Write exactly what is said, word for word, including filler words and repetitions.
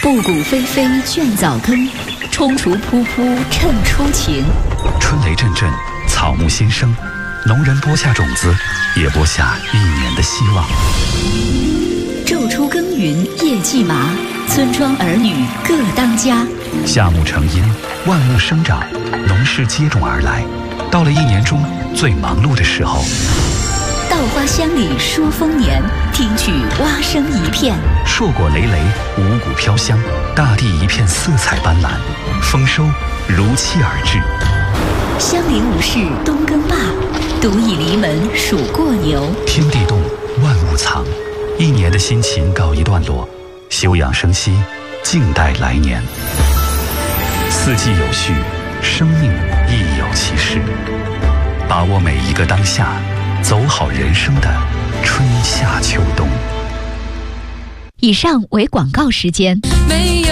布谷霏霏倦早更，踌躇扑扑趁初晴。 春雷阵阵，草木新生，农人播下种子，也播下一年的希望。 昼出耕耘夜绩麻，村庄儿女各当家。 夏木成荫，万物生长，农事接踵而来。到了一年中最忙碌的时候， 稻花香里说丰年，听取蛙声一片。 硕果累累，五谷飘香，大地一片色彩斑斓，丰收如期而至。 乡里武士冬耕罢，独倚篱门数过牛。 天地动，万物藏，一年的辛勤告一段落，休养生息，静待来年。四季有序，生命亦有其事。把握每一个当下，走好人生的春夏秋冬。 以上为广告时间。 没有